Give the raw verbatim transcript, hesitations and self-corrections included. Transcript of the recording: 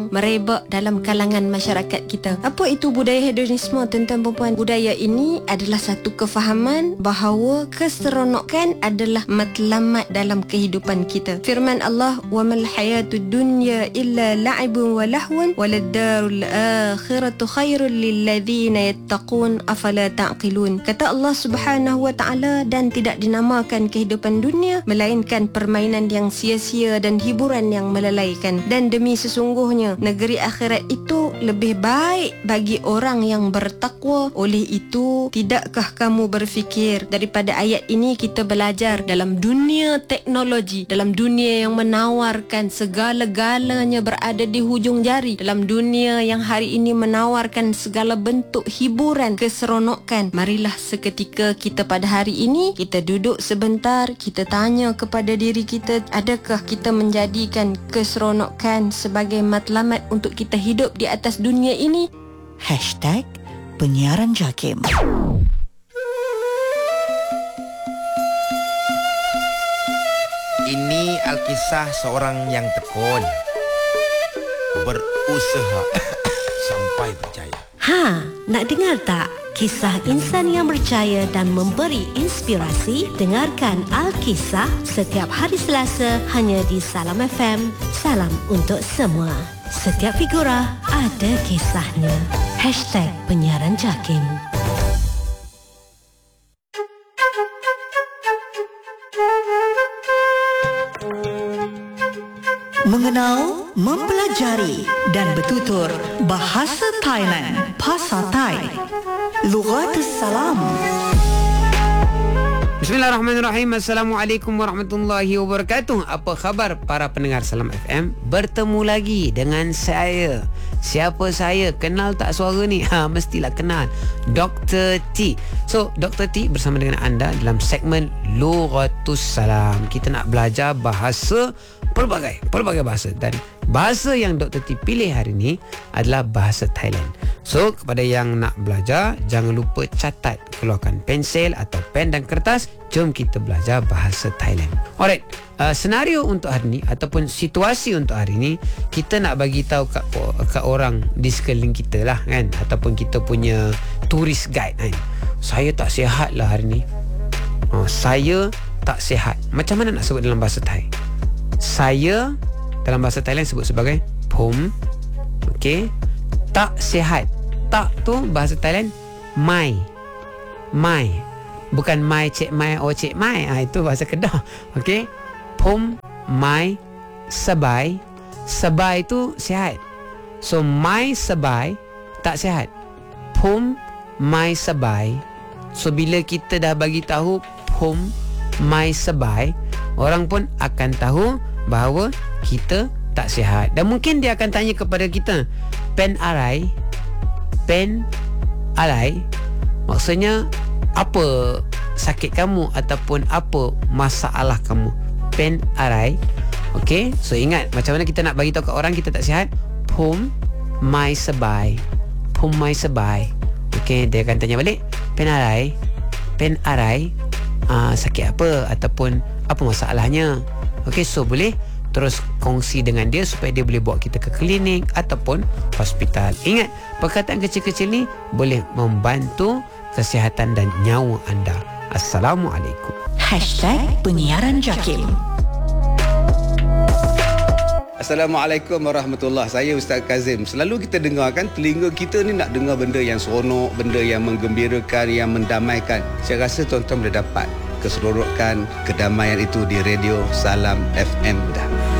merebak dalam kalangan masyarakat kita. Apa itu budaya hedonisme, tuan-tuan perempuan? Budaya ini adalah satu kefahaman bahawa keseronokan adalah matlamat dalam kehidupan kita. Firman Allah, "Wa mal hayatud dunya illa la'ibun wa lahwun walad darul akhiratu khairul lil ladzina yattaqun afala ta'qilun." Kata Allah Subhanahu wa taala, dan tidak dinamakan kehidupan dunia melainkan permainan yang sia-sia dan hiburan yang melalaikan. Dan demi sesungguhnya negeri akhirat itu lebih baik bagi orang yang bertakwa. Oleh itu, tidakkah kamu berfikir? Daripada ayat ini kita belajar dalam dunia teknologi, dalam dunia yang menawarkan segala-galanya berada di hujung jari, dalam dunia yang hari ini menawarkan segala bentuk hiburan, keseronokan, marilah seketika kita pada hari ini kita duduk sebentar, kita tanya kepada diri kita, adakah kita menjadikan keseronokan sebagai matlamat untuk kita hidup di atas dunia ini? Hashtag Penyiaran Jakim. Ini Alkisah seorang yang tekun, berusaha sampai berjaya. Ha, nak dengar tak? Kisah insan yang berjaya dan memberi inspirasi? Dengarkan Alkisah setiap hari Selasa hanya di Salam F M. Salam untuk semua. Setiap figura ada kisahnya. Hashtag Penyiaran Jakim. Mengenal, mempelajari dan bertutur bahasa Thailand, Pasar Thai. Lughatus Salam. Bismillahirrahmanirrahim. Assalamualaikum warahmatullahi wabarakatuh. Apa khabar para pendengar Salam F M? Bertemu lagi dengan saya. Siapa saya? Kenal tak suara ni? Ha, mestilah kenal. Doktor T. So, Doktor T bersama dengan anda dalam segmen Lughatus Salam. Kita nak belajar bahasa pelbagai, pelbagai bahasa. Dan bahasa yang Doktor T pilih hari ini adalah bahasa Thailand. So, kepada yang nak belajar, jangan lupa catat, keluarkan pensel atau pen dan kertas. Jom kita belajar bahasa Thailand. Alright, uh, senario untuk hari ini ataupun situasi untuk hari ini, kita nak bagi tahu kat, kat orang di sekeliling kita lah kan, ataupun kita punya tourist guide kan. Saya tak sihat lah hari ni. Oh, saya tak sihat. Macam mana nak sebut dalam bahasa Thai? Saya dalam bahasa Thailand sebut sebagai Pom. Okey. Tak sihat. Tak tu bahasa Thailand mai. Mai. Bukan mai cik mai oh cik mai. Ha, itu bahasa Kedah. Okey. Pom mai sabai. Sabai tu sihat. So mai sabai tak sihat. Pom mai sabai. So bila kita dah bagi tahu Pom mai sabai, orang pun akan tahu bahawa kita tak sihat. Dan mungkin dia akan tanya kepada kita, pen arai, pen alai, maksudnya apa sakit kamu ataupun apa masalah kamu? Pen arai. Okey, so ingat macam mana kita nak bagi tahu kat orang kita tak sihat? Pom mai sabai. Pom mai sabai. Okey, dia akan tanya balik, pen arai, pen arai, uh, sakit apa ataupun apa masalahnya? Okey, so boleh terus kongsi dengan dia supaya dia boleh bawa kita ke klinik ataupun hospital. Ingat, perkataan kecil-kecil ni boleh membantu kesihatan dan nyawa anda. Assalamualaikum. Hashtag Penyiaran Jakim. Assalamualaikum warahmatullahi. Saya Ustaz Kazim. Selalu kita dengar kan, telinga kita ni nak dengar benda yang seronok, benda yang menggembirakan, yang mendamaikan. Saya rasa tuan-tuan boleh dapat keseronokan, kedamaian itu di radio Salam F M dah.